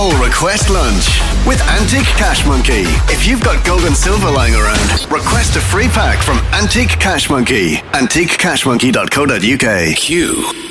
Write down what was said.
Call Request Lunch with Antique Cash Monkey. If you've got gold and silver lying around, request a free pack from Antique Cash Monkey. AntiqueCashMonkey.co.uk. Q